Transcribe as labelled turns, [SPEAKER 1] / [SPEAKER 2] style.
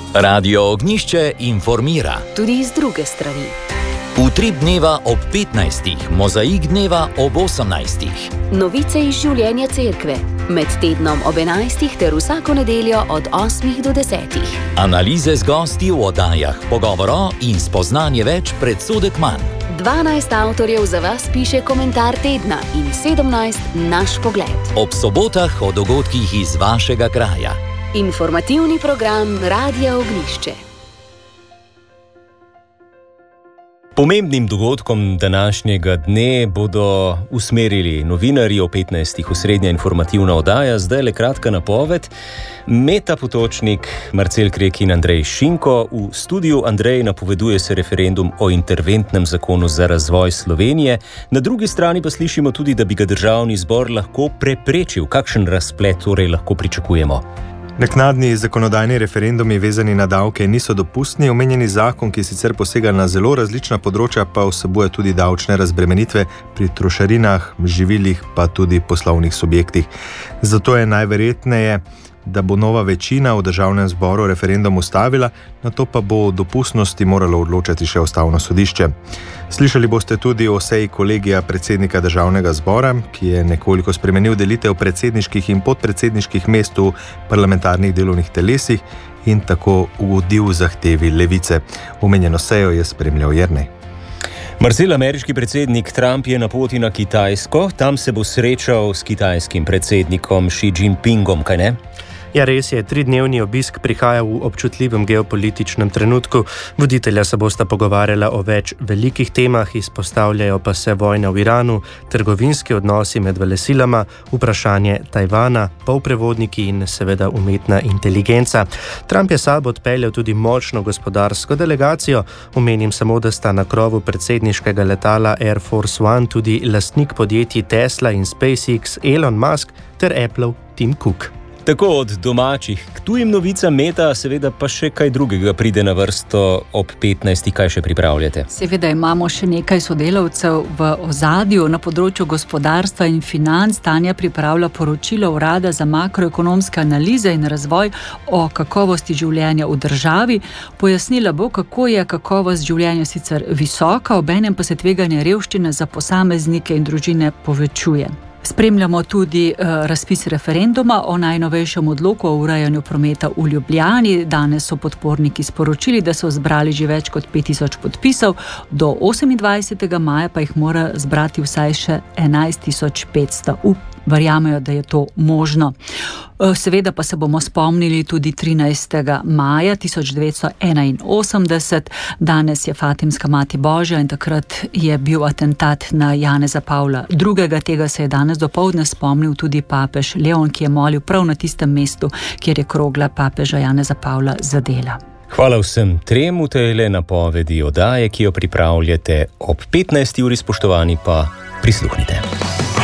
[SPEAKER 1] Radio Ognišče informira.
[SPEAKER 2] Tudi iz druge strani.
[SPEAKER 1] Utrip dneva ob 15, mozaik dneva ob 18.
[SPEAKER 2] Novice iz življenja cerkve. Med tednom ob 11 ter vsako nedeljo od 8 do 10.
[SPEAKER 1] Analize z gosti v oddajah, pogovoro in spoznanje več predsodek manj.
[SPEAKER 2] 12 avtorjev za vas piše komentar tedna in 17 naš pogled.
[SPEAKER 1] Ob sobotah o dogodkih iz vašega kraja.
[SPEAKER 2] Informativni program Radia Ognišče.
[SPEAKER 3] Pomembnim dogodkom današnjega dne bodo usmerili novinarji o 15. osrednja informativna oddaja, zdaj le kratka napoved. Meta Potočnik, Marcel Krek in Andrej Šinko v studiu. Andrej, napoveduje se referendum o interventnem zakonu za razvoj Slovenije. Na drugi strani pa slišimo tudi, da bi ga državni zbor lahko preprečil. Kakšen razplet torej lahko pričakujemo?
[SPEAKER 4] Naknadni zakonodajni referendumi vezani na davke niso dopustni. Omenjeni zakon, ki sicer posega na zelo različna področja, pa vsebuje tudi davčne razbremenitve pri trošarinah, živilih, pa tudi poslovnih subjektih. Zato je najverjetneje, da bo nova večina v državnem zboru referendum ustavila, nato pa bo o dopustnosti moralo odločati še ustavno sodišče. Slišali boste tudi o seji kolegija predsednika državnega zbora, ki je nekoliko spremenil delitev predsedniških in podpredsedniških mest v parlamentarnih delovnih telesih in tako ugodil zahtevi Levice. Omenjeno sejo je spremljal Jernej.
[SPEAKER 3] Marcel, ameriški predsednik Trump je na poti na Kitajsko. Tam se bo srečal s kitajskim predsednikom Xi Jinpingom, kaj ne?
[SPEAKER 5] Ja, res je, 3-dnevni obisk prihaja v občutljivem geopolitičnem trenutku. Voditelja se bosta pogovarjala o več velikih temah, izpostavljajo pa se vojna v Iranu, trgovinski odnosi med velesilama, vprašanje Tajvana, polprevodniki in seveda umetna inteligenca. Trump je sabo odpeljal tudi močno gospodarsko delegacijo. Omenim samo, da sta na krovu predsedniškega letala Air Force One tudi lastnik podjetij Tesla in SpaceX Elon Musk ter Appleov Tim Cook.
[SPEAKER 3] Tako od domačih k tujim novicam Meta, seveda pa še kaj drugega pride na vrsto ob 15. Kaj še pripravljate?
[SPEAKER 6] Seveda imamo še nekaj sodelavcev v ozadju na področju gospodarstva in financ. Tanja pripravlja poročilo Urada za makroekonomske analize in razvoj o kakovosti življenja v državi. Pojasnila bo, kako je kakovost življenja sicer visoka, obenem pa se tveganje revščine za posameznike in družine povečuje. Spremljamo tudi razpis referenduma o najnovejšem odloku o urejanju prometa v Ljubljani. Danes so podporniki sporočili, da so zbrali že več kot 5000 podpisov, do 28. maja pa jih mora zbrati vsaj še 11500. Verjamejo, da je to možno. Seveda pa se bomo spomnili tudi 13. maja 1981. Danes je Fatimska mati Božja in takrat je bil atentat na Janeza Pavla II. Tega se je danes dopoldne spomnil tudi papež Leon, ki je molil prav na tistem mestu, kjer je krogla papeža Janeza Pavla zadela.
[SPEAKER 3] Hvala vsem trem v tejle napovedi oddaje, ki jo pripravljate ob 15. uri, spoštovani pa prisluhnite.